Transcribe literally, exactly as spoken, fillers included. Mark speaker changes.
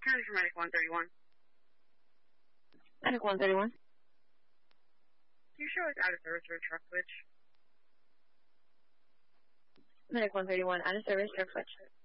Speaker 1: County for Medic one thirty-one.
Speaker 2: Medic one thirty-one.
Speaker 1: You show us out of service for a truck switch.
Speaker 2: Medic one thirty-one, out of service, truck switch.